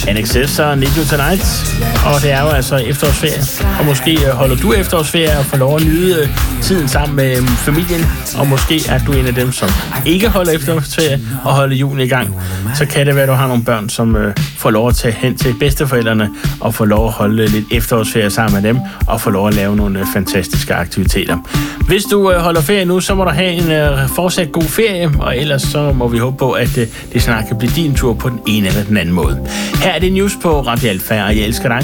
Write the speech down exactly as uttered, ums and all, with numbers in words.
N X S og Need You Tonight, og det er jo altså efterårsferie. Og måske holder du efterårsferie og får lov at nyde tiden sammen med familien, og måske er du en af dem, som ikke holder efterårsferie og holder julen i gang. Så kan det være, at du har nogle børn, som øh, får lov at tage hen til bedsteforældrene og får lov at holde lidt efterårsferie sammen med dem og får lov at lave nogle øh, fantastiske aktiviteter. Hvis du øh, holder ferie nu, så må du have en øh, fortsat god ferie, og ellers så må vi håbe på, at øh, det snart kan blive din tur på den ene eller den anden måde. Her er det news på Radio Alfa, og jeg elsker dig.